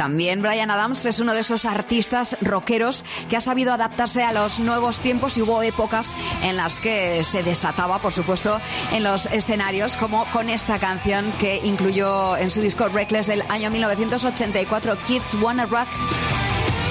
También Bryan Adams es uno de esos artistas rockeros que ha sabido adaptarse a los nuevos tiempos, y hubo épocas en las que se desataba, por supuesto, en los escenarios, como con esta canción que incluyó en su disco Reckless del año 1984, Kids Wanna Rock.